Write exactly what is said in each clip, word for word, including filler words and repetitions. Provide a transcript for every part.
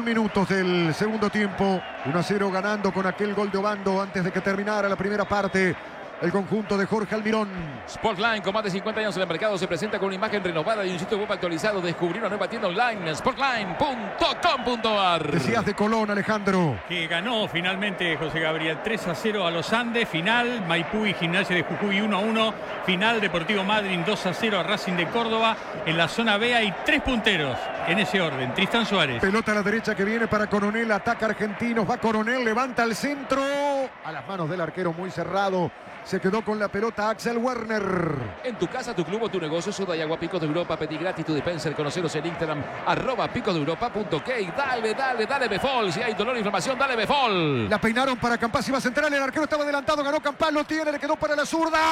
minutos del segundo tiempo. uno a cero ganando con aquel gol de Obando antes de que terminara la primera parte. El conjunto de Jorge Almirón. Sportline, con más de cincuenta años en el mercado, se presenta con una imagen renovada y un sitio web actualizado. Descubrir una nueva tienda online, sportline punto com punto ar. Decías de Colón, Alejandro. Que ganó finalmente José Gabriel tres a cero a los Andes. Final, Maipú y Gimnasia de Jujuy uno a uno. Final, Deportivo Madryn dos a cero a Racing de Córdoba. En la zona B hay tres punteros en ese orden. Tristán Suárez. Pelota a la derecha que viene para Coronel. Ataca Argentinos. Va Coronel, levanta el centro. A las manos del arquero muy cerrado. Se quedó con la pelota Axel Werner. En tu casa, tu club o tu negocio, Soda y Agua Picos de Europa. Pedí gratis tu dispenser. Conoceros en Instagram, arroba picosdeeuropa.k. Dale, dale, dale Befol. Si hay dolor e inflamación, dale Befol. La peinaron para Campás, iba central. El arquero estaba adelantado. Ganó Campás, lo tiene. Le quedó para la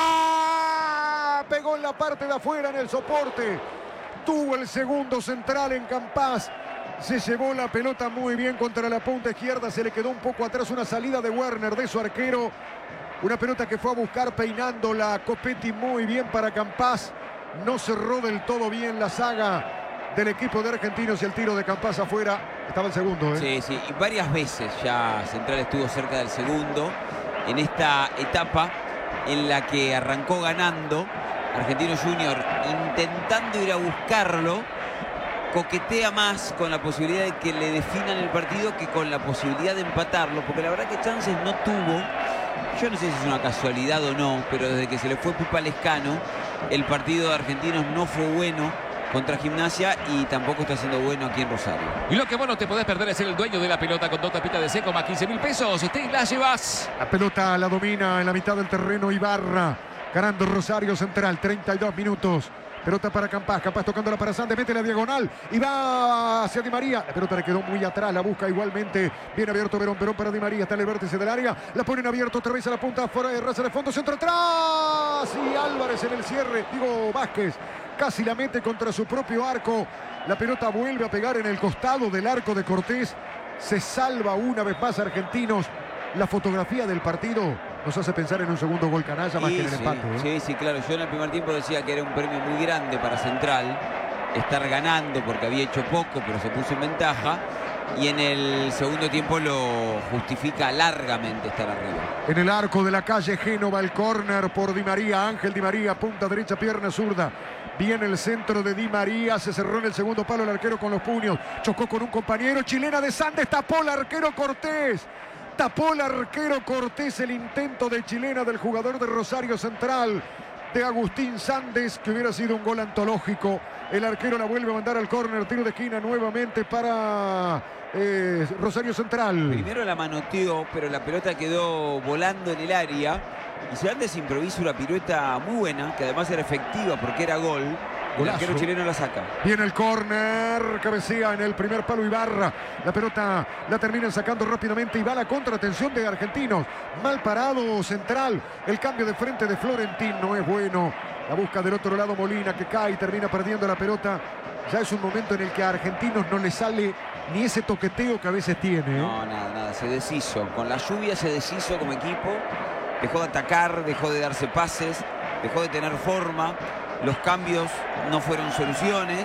zurda. Pegó en la parte de afuera en el soporte. Tuvo el segundo central en Campás. Se llevó la pelota muy bien contra la punta izquierda. Se le quedó un poco atrás una salida de Werner, de su arquero. Una pelota que fue a buscar peinando la Copetti muy bien para Campás. No cerró del todo bien la saga del equipo de Argentinos y el tiro de Campás afuera. Estaba el segundo, ¿eh? Sí, sí. Y varias veces ya Central estuvo cerca del segundo. En esta etapa en la que arrancó ganando Argentinos Junior, intentando ir a buscarlo, coquetea más con la posibilidad de que le definan el partido que con la posibilidad de empatarlo. Porque la verdad que chances no tuvo. Yo no sé si es una casualidad o no, pero desde que se le fue Pipa Lescano, el partido de Argentinos no fue bueno contra Gimnasia y tampoco está siendo bueno aquí en Rosario. Y lo que vos no te podés perder es ser el dueño de la pelota con dos tapitas de seco más quince mil pesos. Te la llevas. La pelota la domina en la mitad del terreno Ibarra. Ganando Rosario Central, treinta y dos minutos. Pelota para Campás, Campás tocándola para Sandes, mete la diagonal y va hacia Di María. La pelota le quedó muy atrás, la busca igualmente. Bien abierto Verón, Verón para Di María, está en el vértice del área. La ponen abierto otra vez a la punta, fuera de raza de fondo, centro atrás. Y Álvarez en el cierre, digo Vázquez, casi la mete contra su propio arco. La pelota vuelve a pegar en el costado del arco de Cortés. Se salva una vez más Argentinos. La fotografía del partido nos hace pensar en un segundo gol canalla más sí, que en el sí, empate, ¿eh? Sí, sí, claro. Yo en el primer tiempo decía que era un premio muy grande para Central estar ganando porque había hecho poco, pero se puso en ventaja. Y en el segundo tiempo lo justifica largamente estar arriba. En el arco de la calle Génova, el córner por Di María. Ángel Di María, punta derecha, pierna zurda. Viene el centro de Di María, se cerró en el segundo palo el arquero con los puños. Chocó con un compañero, chilena de Sandes, tapó el arquero Cortés. Tapó el arquero Cortés el intento de chilena del jugador de Rosario Central, de Agustín Sandes, que hubiera sido un gol antológico. El arquero la vuelve a mandar al córner, tiro de esquina nuevamente para eh, Rosario Central. Primero la manoteó, pero la pelota quedó volando en el área. Y Sandes improvisa una pirueta muy buena, que además era efectiva porque era gol. El arquero chileno la saca. Viene el córner, cabecea en el primer palo Ibarra. La pelota la terminan sacando rápidamente y va la contratención de Argentinos. Mal parado Central. El cambio de frente de Florentín no es bueno. La busca del otro lado Molina, que cae y termina perdiendo la pelota. Ya es un momento en el que a Argentinos no le sale ni ese toqueteo que a veces tiene, ¿eh? No, nada, nada. Se deshizo. Con la lluvia se deshizo como equipo. Dejó de atacar, dejó de darse pases, dejó de tener forma. Los cambios no fueron soluciones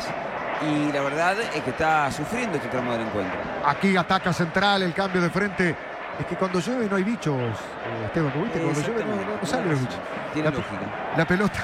y la verdad es que está sufriendo este tramo del encuentro. Aquí ataca Central, el cambio de frente. Es que cuando llueve no hay bichos, eh, Esteban, ¿no viste? Cuando llueve no, no, no salen los bichos. Tiene la, lógica. La pelota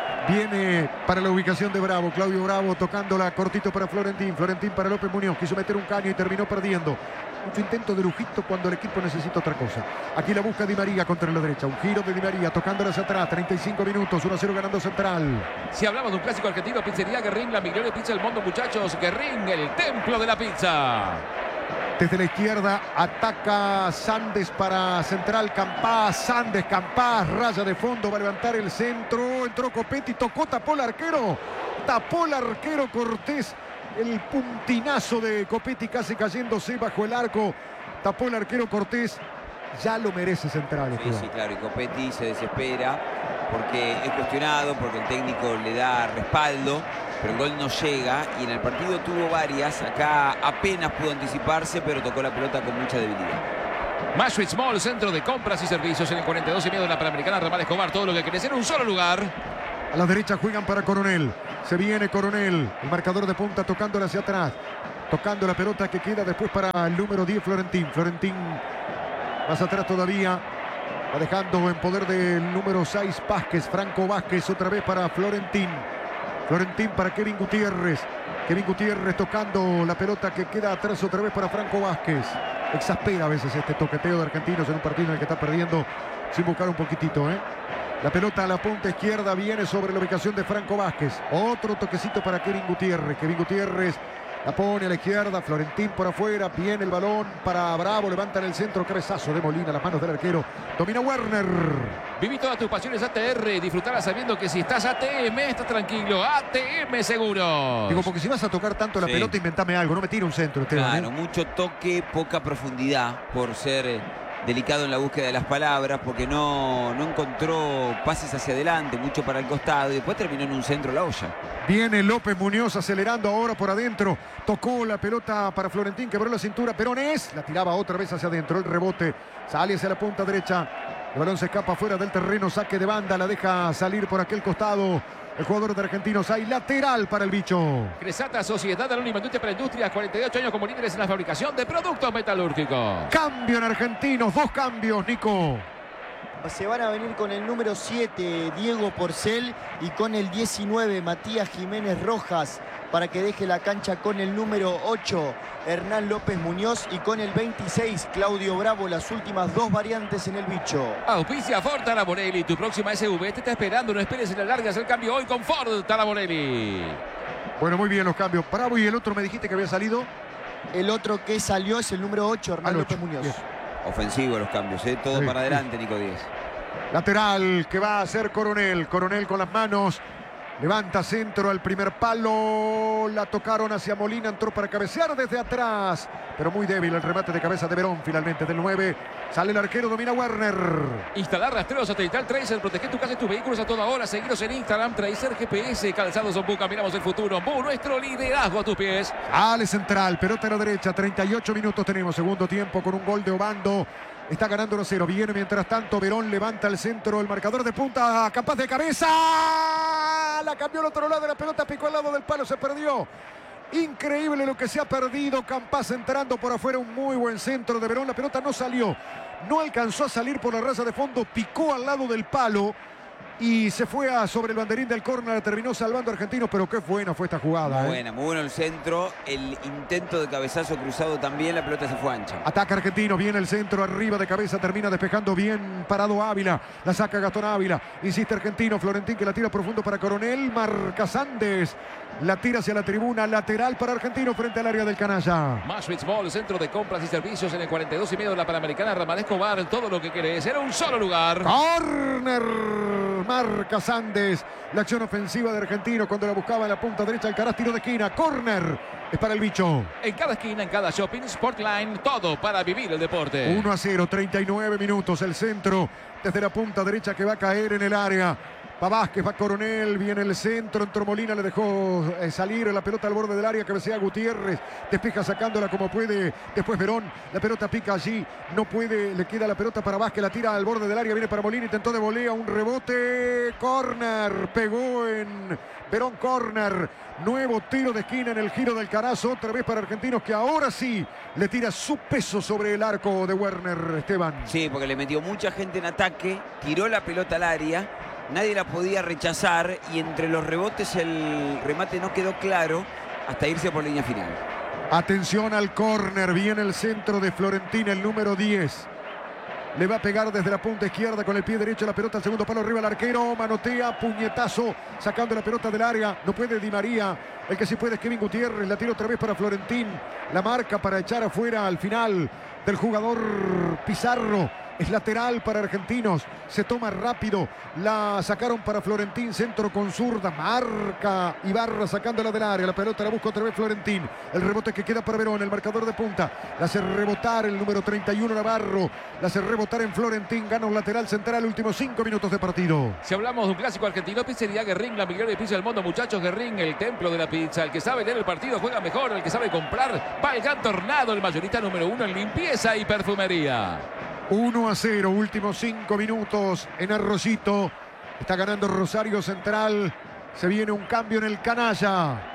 viene para la ubicación de Bravo. Claudio Bravo tocándola cortito para Florentín. Florentín para López Muñoz. Quiso meter un caño y terminó perdiendo. Mucho intento de lujito cuando el equipo necesita otra cosa. Aquí la busca Di María contra la derecha. Un giro de Di María tocándola hacia atrás. treinta y cinco minutos. uno a cero ganando Central. Si hablamos de un clásico argentino, Pizzería Guerrín, la mejor pizza del mundo, muchachos. Guerrín, el templo de la pizza. Desde la izquierda ataca Sandes para Central. Campás, Sandes, Campás, raya de fondo, va a levantar el centro. Entró Copetti, tocó, tapó el arquero. Tapó el arquero Cortés. El puntinazo de Copetti casi cayéndose bajo el arco. Tapó el arquero Cortés. Ya lo merece Central. Sí, sí, claro. Y Copetti se desespera porque es cuestionado, porque el técnico le da respaldo, pero el gol no llega. Y en el partido tuvo varias. Acá apenas pudo anticiparse, pero tocó la pelota con mucha debilidad. Mashwitz Mall, centro de compras y servicios en el cuarenta y dos y medio de la Panamericana Ramal Escobar. Todo lo que querés en un solo lugar. A la derecha juegan para Coronel. Se viene Coronel. El marcador de punta tocándole hacia atrás. tocando la pelota que queda después para el número diez, Florentín. Florentín más atrás todavía, va dejando en poder del número seis, Vázquez. Franco Vázquez otra vez para Florentín. Florentín para Kevin Gutiérrez. Kevin Gutiérrez tocando la pelota que queda atrás otra vez para Franco Vázquez. Exaspera a veces este toqueteo de argentinos en un partido en el que está perdiendo sin buscar un poquitito, ¿eh? La pelota a la punta izquierda viene sobre la ubicación de Franco Vázquez. Otro toquecito para Kevin Gutiérrez. Kevin Gutiérrez la pone a la izquierda. Florentín por afuera. Viene el balón para Bravo. Levanta en el centro. Cabezazo de Molina. Las manos del arquero. Domina Werner. Viví todas tus pasiones A T R. Disfrutarla sabiendo que si estás A T M, estás tranquilo. A T M Seguros. Digo, porque si vas a tocar tanto la Sí. pelota, inventame algo. No me tire un centro, Esteban. Claro, ¿eh? mucho toque, poca profundidad por ser eh, delicado en la búsqueda de las palabras, porque no, no encontró pases hacia adelante, mucho para el costado y después terminó en un centro la olla. Viene López Muñoz acelerando ahora por adentro. Tocó la pelota para Florentín, quebró la cintura. Perones la tiraba otra vez hacia adentro. El rebote sale hacia la punta derecha. El balón se escapa fuera del terreno. Saque de banda, la deja salir por aquel costado. El jugador de Argentinos. Hay lateral para el bicho. Cresata, Sociedad Anónima Industria para Industrias, cuarenta y ocho años como líderes en la fabricación de productos metalúrgicos. Cambio en Argentinos. Dos cambios, Nico. Se van a venir con el número siete, Diego Porcel, y con el diecinueve, Matías Jiménez Rojas, para que deje la cancha con el número ocho, Hernán López Muñoz, y con el veintiséis, Claudio Bravo. Las últimas dos variantes en el bicho. Auspicia Ford Taraborelli, tu próxima S U V te está esperando. No esperes en la larga, haz el cambio hoy con Ford Taraborelli. Bueno, muy bien los cambios. Bravo, y el otro me dijiste que había salido. El otro que salió es el número ocho, Hernán Al López ocho. Muñoz. Bien. Ofensivo los cambios, ¿eh? Todo Sí, para sí. adelante, Nico Díez. Lateral que va a hacer Coronel. Coronel con las manos. Levanta centro al primer palo. La tocaron hacia Molina. Entró para cabecear desde atrás. Pero muy débil el remate de cabeza de Verón. Finalmente del nueve. Sale el arquero. Domina Werner. Instalar rastreo satelital Tracer. Protege tu casa y tus vehículos a toda hora. Seguiros en Instagram. Tracer G P S. Calzados Ombu. Caminamos el futuro. Ombu, nuestro liderazgo a tus pies. Sale central. Pelota a la derecha. treinta y ocho minutos tenemos. Segundo tiempo con un gol de Obando. Está ganando uno cero. Viene mientras tanto Verón. Levanta el centro. El marcador de punta. Capaz de cabeza. La cambió al otro lado. La pelota picó al lado del palo. Se perdió. Increíble lo que se ha perdido. Campas entrando por afuera. Un muy buen centro de Verón. La pelota no salió. No alcanzó a salir por la raza de fondo. Picó al lado del palo. Y se fue a sobre el banderín del córner. Terminó salvando a Argentinos. Pero qué buena fue esta jugada. Muy ¿eh? buena, muy bueno el centro. El intento de cabezazo cruzado también, la pelota se fue ancha. Ataca Argentinos, viene el centro, arriba de cabeza, termina despejando bien parado Ávila, la saca Gastón Ávila, insiste Argentino, Florentín que la tira profundo para Coronel, marca Sandes, la tira hacia la tribuna, lateral para Argentino frente al área del canalla. Maswitz Mall, centro de compras y servicios en el cuarenta y dos y medio de la Panamericana. Ramal Escobar, todo lo que querés era un solo lugar. Corner, marca Sandes, la acción ofensiva de Argentino cuando la buscaba en la punta derecha, Alcaraz, tiro de esquina, corner, es para el bicho. En cada esquina, en cada shopping, Sportline, todo para vivir el deporte. uno a cero, treinta y nueve minutos, el centro desde la punta derecha que va a caer en el área. Va Vázquez, va Coronel, viene el centro, entró Molina, le dejó eh, salir la pelota al borde del área, cabecea Gutiérrez, despeja sacándola como puede, después Verón, la pelota pica allí, no puede, le queda la pelota para Vázquez, la tira al borde del área, viene para Molina, intentó de volea, un rebote, córner, pegó en Verón, córner, nuevo tiro de esquina en el giro del carazo, otra vez para Argentinos que ahora sí le tira su peso sobre el arco de Werner, Esteban. Sí, porque le metió mucha gente en ataque, tiró la pelota al área, nadie la podía rechazar y entre los rebotes el remate no quedó claro hasta irse por línea final. Atención al córner, viene el centro de Florentina, el número diez. Le va a pegar desde la punta izquierda con el pie derecho la pelota al segundo palo arriba el arquero, manotea, puñetazo, sacando la pelota del área, no puede Di María, el que sí puede es Kevin Gutiérrez, la tira otra vez para Florentín, la marca para echar afuera al final del jugador Pizarro. Es lateral para Argentinos, se toma rápido, la sacaron para Florentín, centro con zurda, marca Ibarra sacándola del área, la pelota la busca otra vez Florentín, el rebote que queda para Verón, el marcador de punta, la hace rebotar el número treinta y uno Navarro, la hace rebotar en Florentín, gana un lateral central, últimos cinco minutos de partido. Si hablamos de un clásico argentino, Pizzería Guerrín, la mejor pizza del mundo, muchachos. Guerrín, el templo de la pizza. El que sabe leer el partido juega mejor, el que sabe comprar va al Gran Tornado, el mayorista número uno en limpieza y perfumería. uno a cero, últimos cinco minutos en Arroyito. Está ganando Rosario Central. Se viene un cambio en el canalla.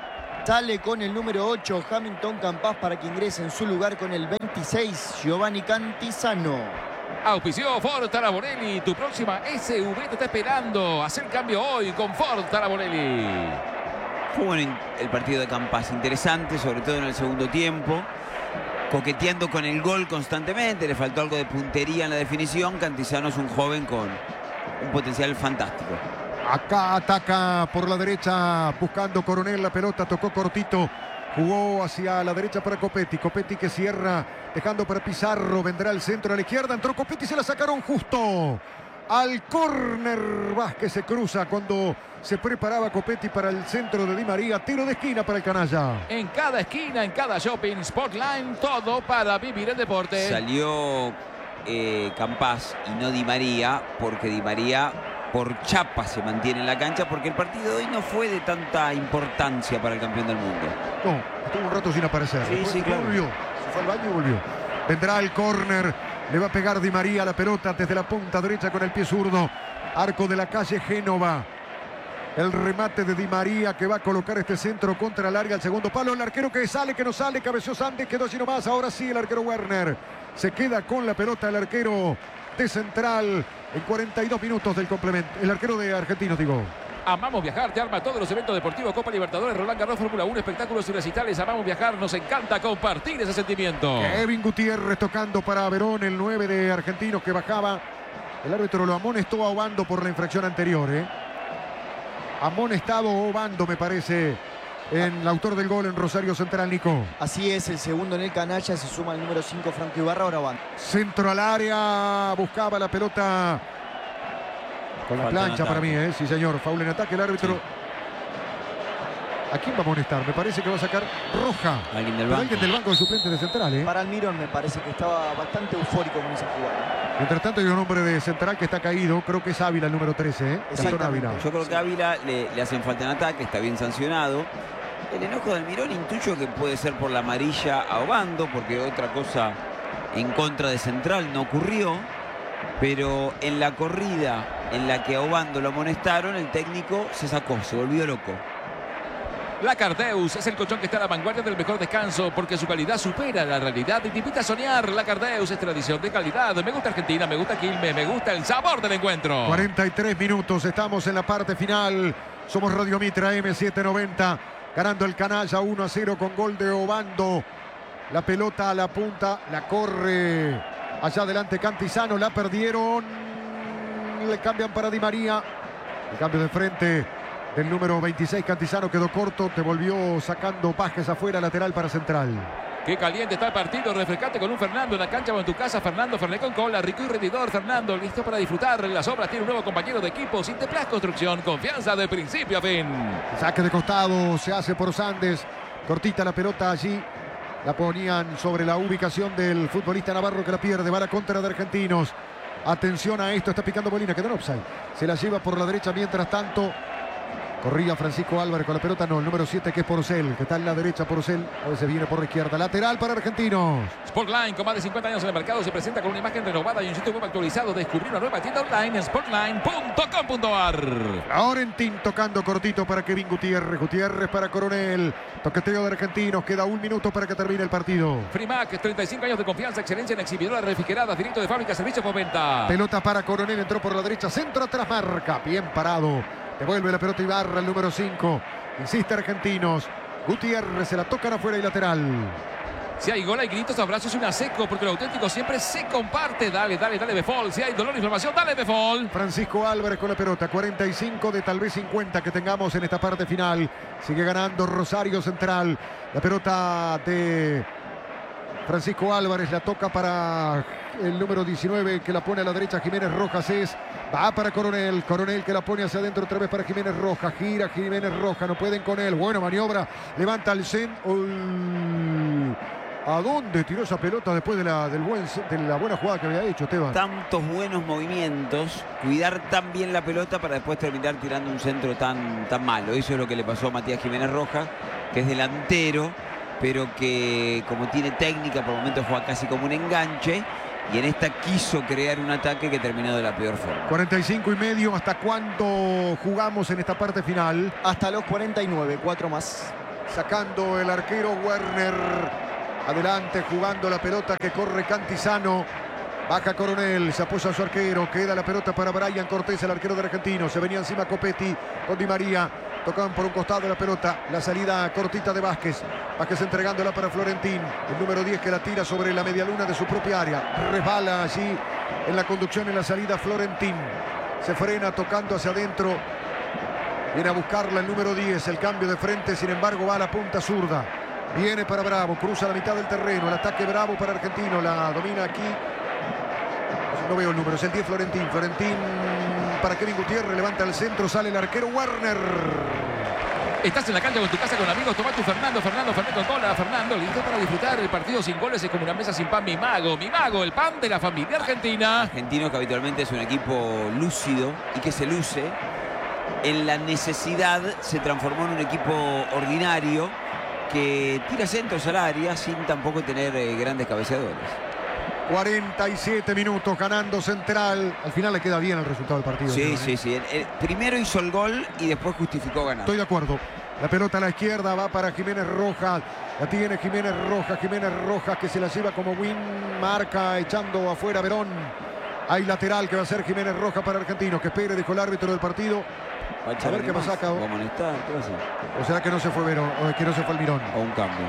Sale con el número ocho Hamilton Campas para que ingrese en su lugar con el veintiséis Giovanni Cantizano. Auspició Ford Taraborelli. Tu próxima S U V te está esperando. Haz el cambio hoy con Ford Taraborelli. Fue bueno el partido de Campas, interesante, sobre todo en el segundo tiempo. Coqueteando con el gol constantemente, le faltó algo de puntería en la definición. Cantizano es un joven con un potencial fantástico. Acá ataca por la derecha buscando Coronel, la pelota tocó cortito, jugó hacia la derecha para Copetti, Copetti que cierra dejando para Pizarro, vendrá el centro a la izquierda, entró Copetti, se la sacaron justo al córner. Vázquez se cruza cuando se preparaba Copetti para el centro de Di María, tiro de esquina para el canalla. En cada esquina, en cada shopping, Sportline, todo para vivir el deporte. Salió eh, Campas y no Di María, porque Di María por chapa se mantiene en la cancha, porque el partido de hoy no fue de tanta importancia para el campeón del mundo. No, estuvo un rato sin aparecer. Sí, Después sí, claro. volvió, se fue al baño y volvió. Vendrá el córner, le va a pegar Di María la pelota desde la punta derecha con el pie zurdo. Arco de la calle Génova. El remate de Di María que va a colocar este centro contra larga al segundo palo. El arquero que sale, que no sale, cabeció Sandes, quedó así nomás. Ahora sí el arquero Werner se queda con la pelota, el arquero de Central en cuarenta y dos minutos del complemento. El arquero de Argentinos, digo. Amamos viajar, te arma todos los eventos deportivos, Copa Libertadores, Roland Garros, Fórmula uno, espectáculos y recitales. Amamos viajar, nos encanta compartir ese sentimiento. Kevin Gutiérrez tocando para Verón, el nueve de Argentinos que bajaba. El árbitro lo amonestó a Obando por la infracción anterior, ¿eh? Amonestado Obando, me parece, en el autor del gol en Rosario Central, Nico. Así es, el segundo en el canalla, se suma el número cinco Franco Ibarra, ahora van. Centro al área, buscaba la pelota con la Falta en plancha para ataque. mí, ¿eh? Sí, señor, foul en ataque, el árbitro. Sí. ¿A quién va a amonestar? Me parece que va a sacar roja. Alguien del Pero banco. alguien del banco de suplentes de Central, ¿eh? Para Almirón me parece que estaba bastante eufórico con esa jugada. Mientras tanto hay un hombre de Central que está caído, creo que es Ávila el número trece, ¿eh? Gastón Exactamente. Ávila. Yo creo que a Ávila le, le hacen falta en ataque, está bien sancionado. El enojo del Mirón intuyo que puede ser por la amarilla a Obando, porque otra cosa en contra de Central no ocurrió. Pero en la corrida en la que a Obando lo amonestaron, el técnico se sacó, se volvió loco. La Cardeus es el colchón que está a la vanguardia del mejor descanso porque su calidad supera la realidad y te invita a soñar. La Cardeus es tradición de calidad. Me gusta Argentina, me gusta Quilmes, me gusta el sabor del encuentro. cuarenta y tres minutos, estamos en la parte final. Somos Radio Mitra M setecientos noventa, ganando el canalla uno a cero con gol de Obando. La pelota a la punta, la corre allá adelante Cantizano, la perdieron. Le cambian para Di María. El cambio de frente del número veintiséis, Cantizano quedó corto, te volvió sacando Vázquez afuera, lateral para Central. Qué caliente está el partido, refrescante con un Fernando en la cancha o en tu casa. Fernando Fernet con cola, rico y rendidor. Fernando, listo para disfrutar las obras. Tiene un nuevo compañero de equipo. Sinteplas Construcción, confianza de principio a fin. Saque de costado, se hace por Sandes. Cortita la pelota allí. La ponían sobre la ubicación del futbolista Navarro que la pierde. Va a la contra de Argentinos. Atención a esto, está picando Molina, quedó en offside. Se la lleva por la derecha mientras tanto. Corría Francisco Álvarez con la pelota, no, el número siete que es Porcel, que está en la derecha Porcel, a veces viene por la izquierda, lateral para Argentinos. Sportline, con más de cincuenta años en el mercado, se presenta con una imagen renovada y un sitio web actualizado. Descubrí una nueva tienda online en sportline punto com punto ar. Florentín tocando cortito para Kevin Gutiérrez, Gutiérrez para Coronel, toqueteo de Argentinos, queda un minuto para que termine el partido. Frimac, treinta y cinco años de confianza, excelencia en exhibidora refrigerada, directo de fábrica, servicio por venta. Pelota para Coronel, entró por la derecha, centro atrás, marca, bien parado. Devuelve la pelota Ibarra, el número cinco. Insiste Argentinos. Gutiérrez se la tocan afuera y lateral. Si hay gol, hay gritos, abrazos y una seco, porque lo auténtico siempre se comparte. Dale, dale, dale, Befol. Si hay dolor e información, dale, Befol. Francisco Álvarez con la pelota. cuarenta y cinco de tal vez cincuenta que tengamos en esta parte final. Sigue ganando Rosario Central. La pelota de Francisco Álvarez la toca para el número diecinueve que la pone a la derecha. Jiménez Rojas es. Va para Coronel. Coronel que la pone hacia adentro otra vez para Jiménez Rojas. Gira Jiménez Rojas. No pueden con él. Bueno, maniobra. Levanta el centro. ¿A dónde tiró esa pelota después de la, del buen, de la buena jugada que había hecho, Esteban? Tantos buenos movimientos, cuidar tan bien la pelota para después terminar tirando un centro tan, tan malo. Eso es lo que le pasó a Matías Jiménez Rojas, que es delantero, pero que como tiene técnica, por momentos juega casi como un enganche. Y en esta quiso crear un ataque que terminó de la peor forma. cuarenta y cinco y medio. ¿Hasta cuándo jugamos en esta parte final? Hasta los cuarenta y nueve, cuatro más. sacando el arquero Werner. Adelante jugando la pelota que corre Cantizano. Baja Coronel, se apoya a su arquero. Queda la pelota para Brian Cortés, el arquero de Argentino. Se venía encima Copetti con Di María. Tocaban por un costado la pelota. La salida cortita de Vázquez. Vázquez entregándola para Florentín. El número diez que la tira sobre la medialuna de su propia área. Resbala allí en la conducción, en la salida Florentín. Se frena tocando hacia adentro. Viene a buscarla el número diez. El cambio de frente, sin embargo, va a la punta zurda. Viene para Bravo. Cruza la mitad del terreno. El ataque Bravo para Argentino. La domina aquí. No veo el número, es el diez Florentín. Florentín para Kevin Gutiérrez, levanta el centro, sale el arquero Werner. Estás en la cancha con tu casa con amigos, toma tu Fernando, Fernando, Fernando, hola Fernando, listo para disfrutar el partido sin goles, es como una mesa sin pan, mi mago, mi mago, el pan de la familia argentina. Argentino, que habitualmente es un equipo lúcido y que se luce, en la necesidad se transformó en un equipo ordinario que tira centros al área sin tampoco tener eh, grandes cabeceadores. cuarenta y siete minutos ganando Central. Al final le queda bien el resultado del partido. Sí, ¿no? sí, sí. El, el, primero hizo el gol y después justificó ganar. Estoy de acuerdo. La pelota a la izquierda va para Jiménez Rojas. La tiene Jiménez Rojas. Jiménez Rojas que se la lleva como win. Marca echando afuera Verón. Hay lateral que va a ser Jiménez Rojas para Argentinos. Que espere, dijo el árbitro del partido. A ver qué pasa acá. ¿Va a molestar? ¿Qué va a hacer? ¿O será que no se fue Verón? ¿O que no se fue el Mirón? O un cambio.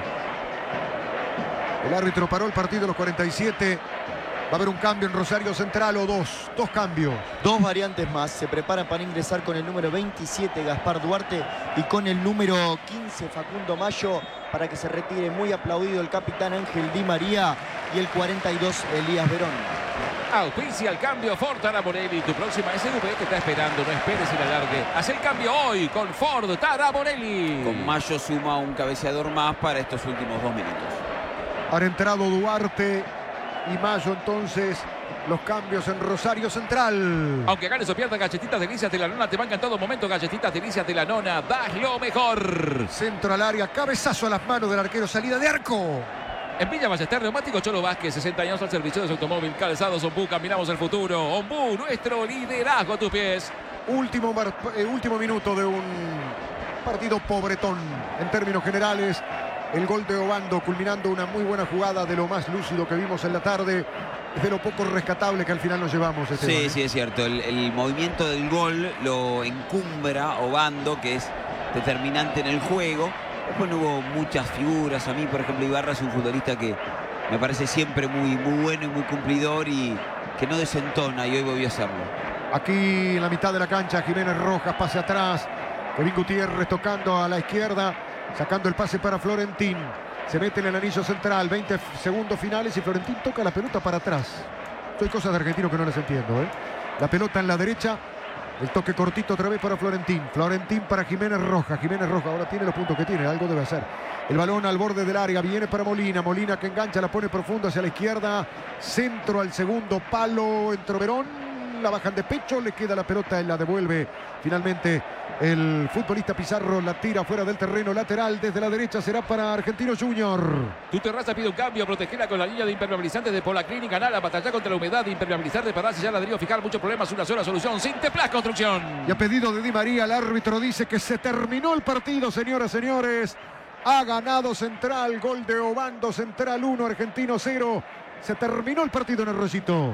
El árbitro paró el partido a los cuarenta y siete. Va a haber un cambio en Rosario Central o dos. Dos cambios. Dos variantes más. Se preparan para ingresar con el número veintisiete Gaspar Duarte y con el número quince Facundo Mayo para que se retire muy aplaudido el capitán Ángel Di María y el cuarenta y dos Elías Verón. Auspicia el cambio Ford Taraborelli. Tu próxima S U V te está esperando. No esperes y la largue. Haz el cambio hoy con Ford Taraborelli. Con Mayo suma un cabeceador más para estos últimos dos minutos. Han entrado Duarte y Mayo, entonces los cambios en Rosario Central. Aunque ganes o pierdas, Galletitas Delicias de la Nona te banca en todo momento. Galletitas Delicias de la Nona, das lo mejor. Centro al área, cabezazo a las manos del arquero, salida de arco. En Villa Ballester, Neumático Cholo Vázquez, sesenta años al servicio de su automóvil. Calzados Ombú, caminamos el futuro. Ombú, nuestro liderazgo a tus pies. Último, eh, último minuto de un partido pobretón en términos generales. El gol de Obando culminando una muy buena jugada, de lo más lúcido que vimos en la tarde. Es de lo poco rescatable que al final nos llevamos. Este sí, gol. sí, es cierto. El, el movimiento del gol lo encumbra Obando, que es determinante en el juego. Después no hubo muchas figuras. A mí, por ejemplo, Ibarra es un futbolista que me parece siempre muy, muy bueno y muy cumplidor y que no desentona, y hoy volvió a hacerlo. Aquí en la mitad de la cancha, Jiménez Rojas, pase atrás. Kevin Gutiérrez tocando a la izquierda. Sacando el pase para Florentín. Se mete en el anillo central. veinte segundos finales y Florentín toca la pelota para atrás. Hay cosas de Argentino que no les entiendo, ¿eh? La pelota en la derecha. El toque cortito otra vez para Florentín. Florentín para Jiménez Rojas. Jiménez Rojas ahora tiene los puntos que tiene. Algo debe hacer. El balón al borde del área. Viene para Molina. Molina que engancha, la pone profundo hacia la izquierda. Centro al segundo palo. Entró Verón. La bajan de pecho. Le queda la pelota y la devuelve finalmente el futbolista Pizarro. La tira fuera del terreno lateral. Desde la derecha será para Argentino Junior. Tu terraza pide un cambio. Protegela con la línea de impermeabilizantes de Polaclinic. Ganar, batallar contra la humedad. Impermeabilizantes para sellar, ladrillo, fijar muchos problemas. Una sola solución. Sinteplas Construcción. Y a pedido de Di María, el árbitro dice que se terminó el partido, señoras y señores. Ha ganado Central. Gol de Obando. Central uno, Argentino cero. Se terminó el partido en el Rosito.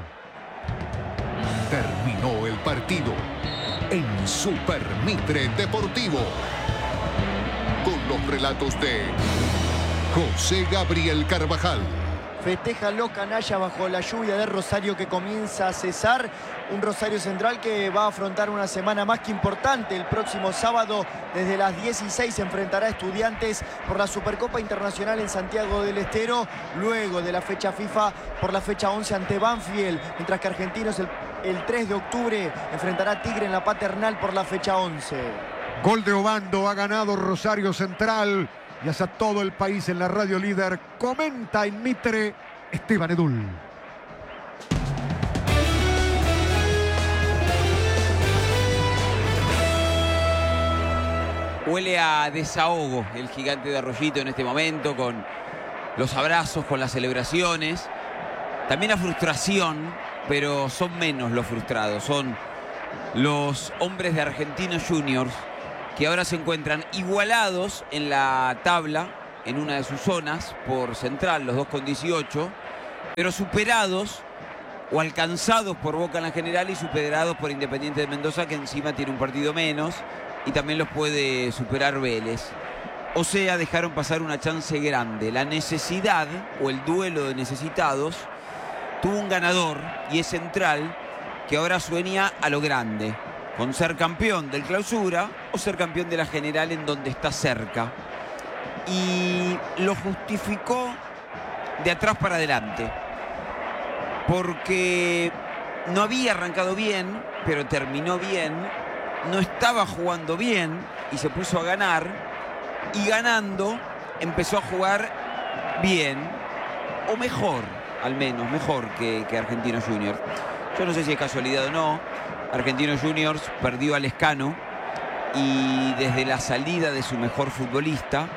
Terminó el partido en Super Mitre Deportivo, con los relatos de José Gabriel Carvajal. Festejan los canallas bajo la lluvia de Rosario que comienza a cesar. Un Rosario Central que va a afrontar una semana más que importante. El próximo sábado desde las dieciséis se enfrentará a Estudiantes por la Supercopa Internacional en Santiago del Estero. Luego de la fecha FIFA por la fecha once ante Banfield. Mientras que Argentinos el, el tres de octubre enfrentará a Tigre en la Paternal por la fecha once. Gol de Obando, ha ganado Rosario Central. Y hacia todo el país en la Radio Líder. Comenta en Mitre Esteban Edul. Huele a desahogo el Gigante de Arroyito en este momento, con los abrazos, con las celebraciones. También a frustración, pero son menos los frustrados. Son los hombres de Argentinos Juniors que ahora se encuentran igualados en la tabla, en una de sus zonas, por Central, los dos con dieciocho, pero superados o alcanzados por Boca en la general y superados por Independiente de Mendoza, que encima tiene un partido menos y también los puede superar Vélez. O sea, dejaron pasar una chance grande. La necesidad o el duelo de necesitados tuvo un ganador y es Central, que ahora sueña a lo grande, con ser campeón del Clausura o ser campeón de la general, en donde está cerca. Y lo justificó de atrás para adelante, porque no había arrancado bien, pero terminó bien, no estaba jugando bien y se puso a ganar, y ganando empezó a jugar bien, o mejor, al menos, mejor que, que Argentinos Juniors. Yo no sé si es casualidad o no, Argentinos Juniors perdió a Lescano y desde la salida de su mejor futbolista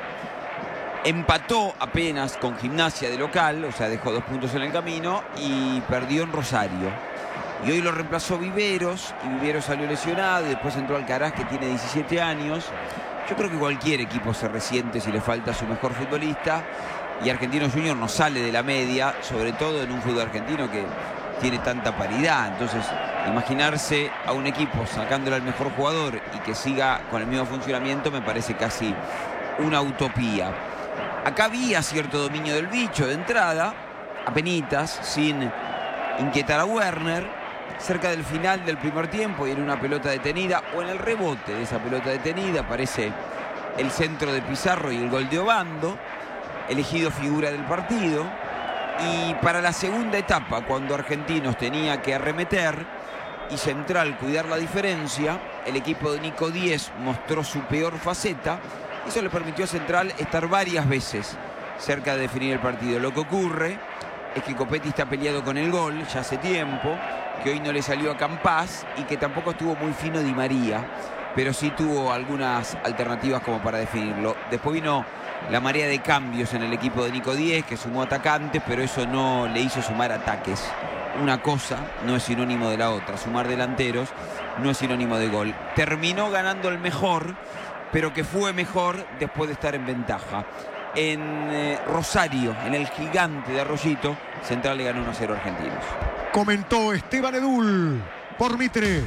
empató apenas con Gimnasia de local, o sea, dejó dos puntos en el camino y perdió en Rosario. Y hoy lo reemplazó Viveros, y Viveros salió lesionado, y después entró Alcaraz, que tiene diecisiete años. Yo creo que cualquier equipo se resiente si le falta su mejor futbolista, y Argentinos Juniors no sale de la media, sobre todo en un fútbol argentino que tiene tanta paridad. Entonces, imaginarse a un equipo sacándole al mejor jugador y que siga con el mismo funcionamiento me parece casi una utopía. Acá había cierto dominio del bicho de entrada, apenitas, sin inquietar a Werner, cerca del final del primer tiempo y en una pelota detenida, o en el rebote de esa pelota detenida, aparece el centro de Pizarro y el gol de Obando, elegido figura del partido. Y para la segunda etapa, cuando Argentinos tenía que arremeter y Central cuidar la diferencia, el equipo de Nico Díez mostró su peor faceta. Eso le permitió a Central estar varias veces cerca de definir el partido. Lo que ocurre es que Copetti está peleado con el gol ya hace tiempo, que hoy no le salió a Campás y que tampoco estuvo muy fino Di María, pero sí tuvo algunas alternativas como para definirlo. Después vino la marea de cambios en el equipo de Nico Díez, que sumó atacantes, pero eso no le hizo sumar ataques. Una cosa no es sinónimo de la otra. Sumar delanteros no es sinónimo de gol. Terminó ganando el mejor, pero que fue mejor después de estar en ventaja. En eh, Rosario, en el gigante de Arroyito, Central le ganó uno a cero a Argentinos. Comentó Esteban Edul por Mitre.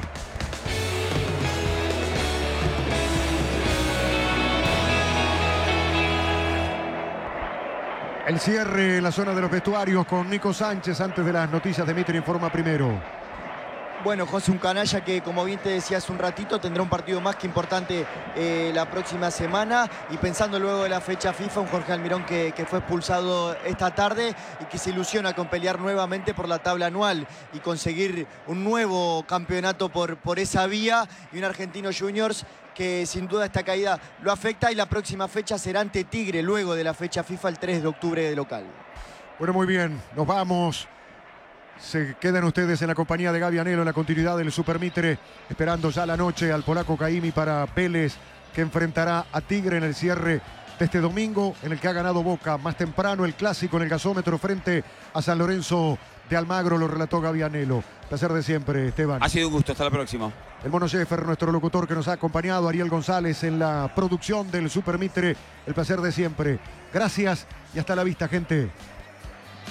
El cierre en la zona de los vestuarios con Nico Sánchez antes de las noticias de Mitre Informa Primero. Bueno, José, un canalla que, como bien te decía hace un ratito, tendrá un partido más que importante eh, la próxima semana. Y pensando luego de la fecha FIFA, un Jorge Almirón que, que fue expulsado esta tarde y que se ilusiona con pelear nuevamente por la tabla anual y conseguir un nuevo campeonato por, por esa vía. Y un Argentinos Juniors que sin duda esta caída lo afecta, y la próxima fecha será ante Tigre, luego de la fecha FIFA el tres de octubre de local. Bueno, muy bien, nos vamos. Se quedan ustedes en la compañía de Gaby Anelo en la continuidad del Super Mitre, esperando ya la noche al polaco Caimi para Vélez, que enfrentará a Tigre en el cierre de este domingo, en el que ha ganado Boca. Más temprano el clásico en el gasómetro frente a San Lorenzo de Almagro, lo relató Gaby Anelo. Placer de siempre, Esteban. Ha sido un gusto, hasta la próxima. El Mono Sheffer, nuestro locutor que nos ha acompañado, Ariel González en la producción del Super Mitre. El placer de siempre. Gracias y hasta la vista, gente.